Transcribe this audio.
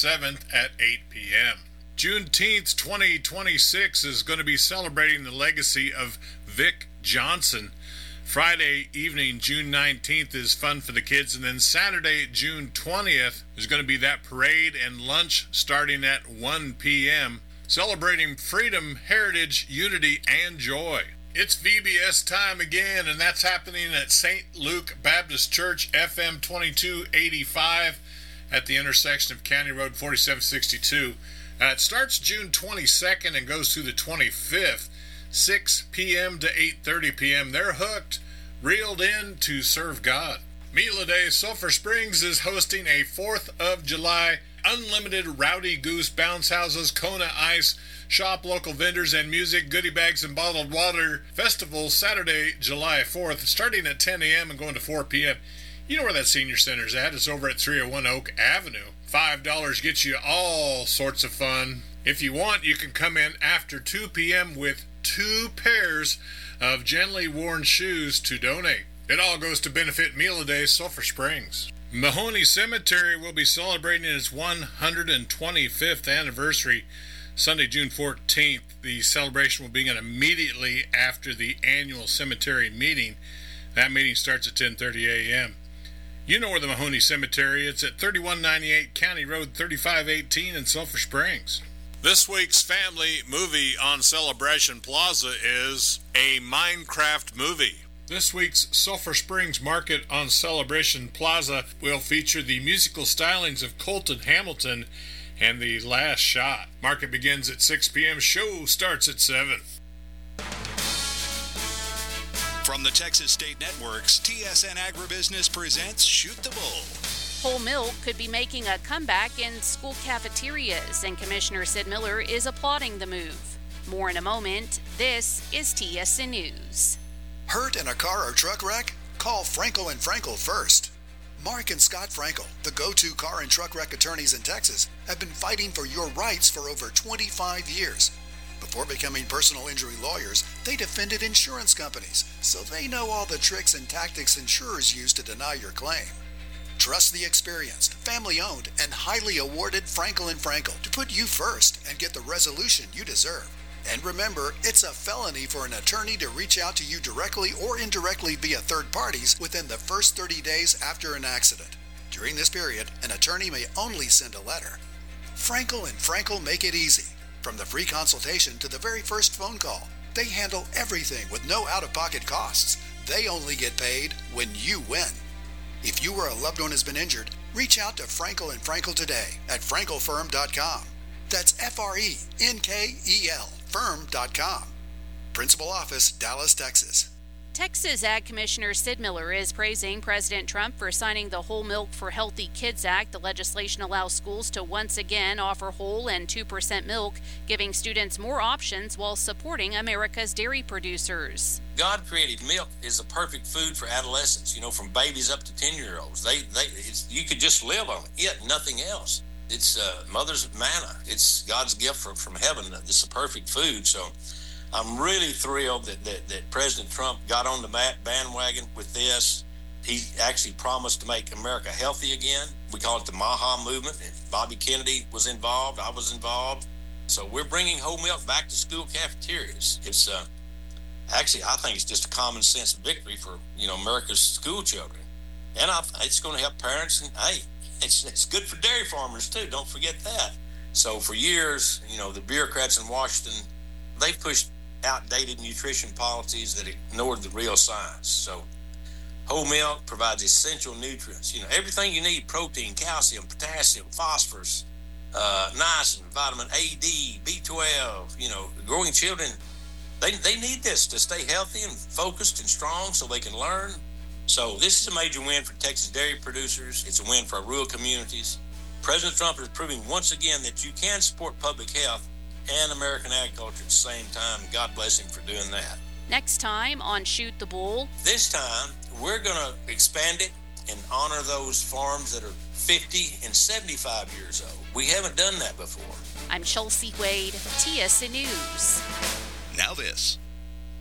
27th at 8 p.m. Juneteenth 2026 is going to be celebrating the legacy of Vic Johnson. Friday evening, June 19th, is fun for the kids, and then Saturday, June 20th, is going to be that parade and lunch starting at 1 p.m., celebrating freedom, heritage, unity, and joy. It's VBS time again, and that's happening at St. Luke Baptist Church, FM 2285, at the intersection of County Road 4762. It starts June 22nd and goes through the 25th, 6 p.m. to 8:30 p.m. They're hooked, reeled in to serve God. Meal a Day Sulphur Springs is hosting a 4th of July unlimited Rowdy Goose bounce houses, Kona Ice, shop local vendors and music, goodie bags and bottled water festival Saturday, July 4th, starting at 10 a.m. and going to 4 p.m. You know where that senior center's at. It's over at 301 Oak Avenue. $5 gets you all sorts of fun. If you want, you can come in after 2 p.m. with 2 pairs of gently worn shoes to donate. It all goes to benefit Meal a Day Sulphur Springs. Mahoney Cemetery will be celebrating its 125th anniversary Sunday, June 14th. The celebration will begin immediately after the annual cemetery meeting. That meeting starts at 10:30 a.m. You know where the Mahoney Cemetery is. It's at 3198 County Road 3518 in Sulphur Springs. This week's family movie on Celebration Plaza is a Minecraft movie. This week's Sulphur Springs Market on Celebration Plaza will feature the musical stylings of Colton Hamilton and The Last Shot. Market begins at 6 p.m. Show starts at 7. From the Texas State Networks, TSN Agribusiness presents Shoot the Bull. Whole milk could be making a comeback in school cafeterias, and Commissioner Sid Miller is applauding the move. More in a moment. This is TSN News. Hurt in a car or truck wreck? Call Frankel & Frankel first. Mark and Scott Frankel, the go-to car and truck wreck attorneys in Texas, have been fighting for your rights for over 25 years. Before becoming personal injury lawyers, they defended insurance companies, so they know all the tricks and tactics insurers use to deny your claim. Trust the experienced, family-owned, and highly awarded Frankel & Frankel to put you first and get the resolution you deserve. And remember, it's a felony for an attorney to reach out to you directly or indirectly via third parties within the first 30 days after an accident. During this period, an attorney may only send a letter. Frankel & Frankel make it easy. From the free consultation to the very first phone call, they handle everything with no out-of-pocket costs. They only get paid when you win. If you or a loved one has been injured, reach out to Frankel & Frankel today at frankelfirm.com. That's F-R-E-N-K-E-L, firm.com. Principal Office, Dallas, Texas. Texas Ag Commissioner Sid Miller is praising President Trump for signing the Whole Milk for Healthy Kids Act. The legislation allows schools to once again offer whole and 2% milk, giving students more options while supporting America's dairy producers. God created milk is the perfect food for adolescents, from babies up to 10-year-olds. You could just live on it, nothing else. It's mother's manna. It's God's gift from heaven. It's a perfect food. So I'm really thrilled that President Trump got on the bandwagon with this. He actually promised to make America healthy again. We call it the MAHA movement. Bobby Kennedy was involved. I was involved. So we're bringing whole milk back to school cafeterias. It's actually, I think it's just a common sense victory for America's school children, and it's going to help parents. And hey, it's good for dairy farmers too. Don't forget that. So for years, the bureaucrats in Washington, they've pushed outdated nutrition policies that ignored the real science. So whole milk provides essential nutrients. Everything you need: protein, calcium, potassium, phosphorus, niacin, vitamin A, D, B12. Growing children, they need this to stay healthy and focused and strong so they can learn. So this is a major win for Texas dairy producers. It's a win for our rural communities. President Trump is proving once again that you can support public health and American agriculture at the same time. God bless him for doing that. Next time on Shoot the Bull. This time, we're going to expand it and honor those farms that are 50 and 75 years old. We haven't done that before. I'm Chelsea Wade, TSN News. Now this.